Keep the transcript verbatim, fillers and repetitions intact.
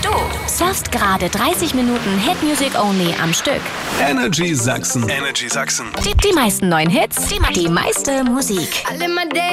du surfst gerade dreißig Minuten Hit Music Only am Stück. Energy Sachsen. Energy Sachsen. Die, die meisten neuen Hits, die, die meiste Musik.